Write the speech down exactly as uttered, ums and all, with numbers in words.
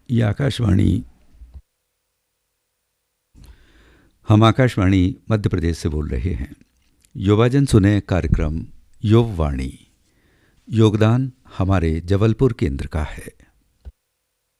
ये आकाशवाणी हम आकाशवाणी मध्य प्रदेश से बोल रहे हैं। युवाजन सुने कार्यक्रम युववाणी। योगदान हमारे जबलपुर केंद्र का है।